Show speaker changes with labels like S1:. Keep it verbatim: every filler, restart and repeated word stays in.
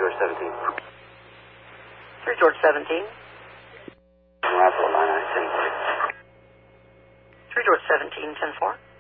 S1: George seventeen.
S2: three George seventeen.
S1: Raffle nine nine ten.
S2: three George seventeen, ten four.